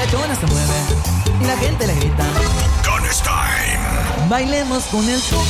la chona se mueve y la gente le grita. Guns Time. Bailemos con el tucán.